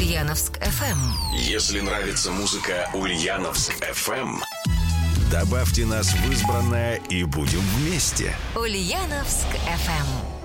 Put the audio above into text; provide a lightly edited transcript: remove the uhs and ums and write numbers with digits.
Ульяновск FM. Если нравится музыка Ульяновск FM, добавьте нас в избранное и будем вместе. Ульяновск FM.